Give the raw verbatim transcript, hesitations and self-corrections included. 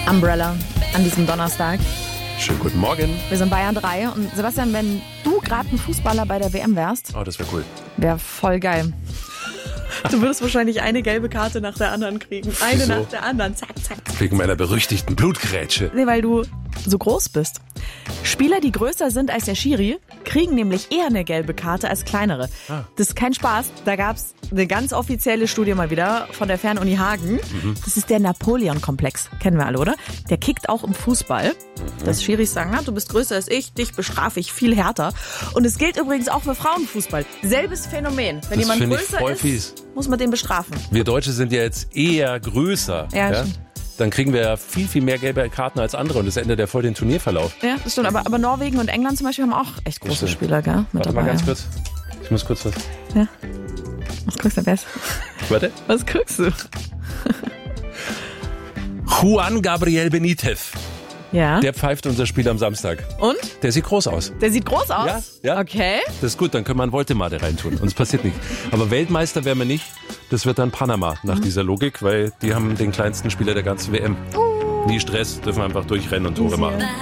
Umbrella an diesem Donnerstag. Schönen guten Morgen. Wir sind Bayern drei und Sebastian, wenn du gerade ein Fußballer bei der W M wärst, Oh, das wäre cool. wäre voll geil. Du würdest wahrscheinlich eine gelbe Karte nach der anderen kriegen. Eine Wieso? nach der anderen. Zack, zack, zack. Wegen meiner berüchtigten Blutgrätsche. Nee, weil du so groß bist. Spieler, die größer sind als der Schiri, kriegen nämlich eher eine gelbe Karte als kleinere. Ah. Das ist kein Spaß. Da gab's eine ganz offizielle Studie mal wieder von der Fernuni Hagen. Mhm. Das ist der Napoleon-Komplex. Kennen wir alle, oder? Der kickt auch im Fußball. Mhm. Dass Schiris sagen, na, du bist größer als ich, dich bestrafe ich viel härter. Und es gilt übrigens auch für Frauenfußball. Selbes Phänomen. Wenn Das jemand finde ich größer voll ist, fies. muss man den bestrafen. Wir Deutsche sind ja jetzt eher größer. Ja, stimmt. Dann kriegen wir ja viel, viel mehr gelbe Karten als andere und das ändert ja voll den Turnierverlauf. Ja, das stimmt. Aber, aber Norwegen und England zum Beispiel haben auch echt große stimmt. Spieler, gell? Mit Warte dabei. mal ganz kurz. Ich muss kurz was. Ja. Was guckst du besser? Warte. Was guckst du? Juan Gabriel Benitez. Ja. Der pfeift unser Spiel am Samstag. Und? Der sieht groß aus. Der sieht groß aus? Ja, ja. Okay. Das ist gut, dann können wir einen Voltemade reintun. Uns passiert nichts. Aber Weltmeister werden wir nicht. Das wird dann Panama nach dieser Logik, weil die haben den kleinsten Spieler der ganzen W M. Nie Stress, dürfen einfach durchrennen und Tore machen.